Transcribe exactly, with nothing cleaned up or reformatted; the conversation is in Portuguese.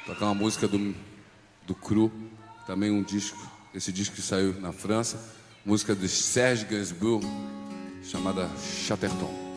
tocar uma música do, do Cru, também um disco, esse disco que saiu na França, música de Serge Gainsbourg, chamada Chatterton.